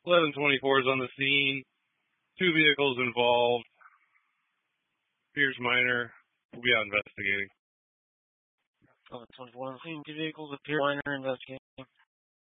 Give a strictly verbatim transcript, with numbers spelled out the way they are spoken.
eleven twenty-four is on the scene. Two vehicles involved. Pierce Minor will be out investigating. eleven twenty-four on the scene. Two vehicles with Pierce Minor investigating.